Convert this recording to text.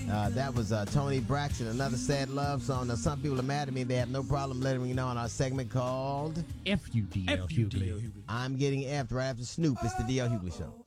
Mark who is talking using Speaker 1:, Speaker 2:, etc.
Speaker 1: That was Tony Braxton, Another Sad Love Song. Now, some people are mad at me. They have no problem letting me know on our segment called
Speaker 2: FUDL Hughley.
Speaker 1: I'm Getting F'd right after Snoop. It's the DL Hughley Show.